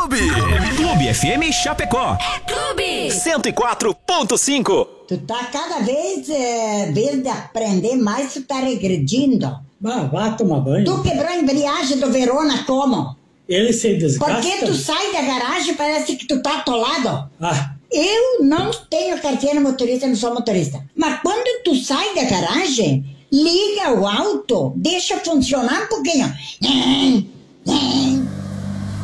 Clube. Clube FM Chapecó. É Clube 104.5. Tu tá cada vez, vez de aprender mais, tu tá regredindo. Vá tomar banho. Tu quebrou a embreagem do Verona como? Ele se desgasta. Porque tu sai da garagem e parece que tu tá atolado. Ah, Eu não tenho carteira motorista, não sou motorista. Mas quando tu sai da garagem, liga o auto, deixa funcionar um pouquinho.